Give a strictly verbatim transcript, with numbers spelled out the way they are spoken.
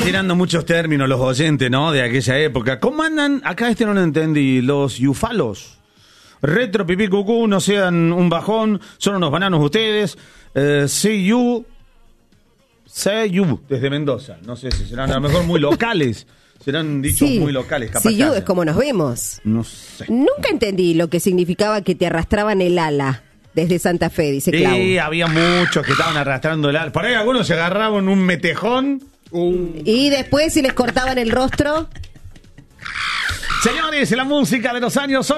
tirando muchos términos los oyentes, ¿no? De aquella época. ¿Cómo andan? Acá este no lo entendí. Los yufalos. Retro, pipí, cucú, no sean un bajón. Son unos bananos ustedes. Eh, see you. See you. Desde Mendoza. No sé si serán a lo mejor muy locales. Serán dichos sí, muy locales, capaz. See you es como nos vemos. No sé. Nunca entendí lo que significaba que te arrastraban el ala desde Santa Fe, dice Clau. Sí, había muchos que estaban arrastrando el ala. Por ahí algunos se agarraban un metejón. Un... Y después si les cortaban el rostro. Señores, la música de los años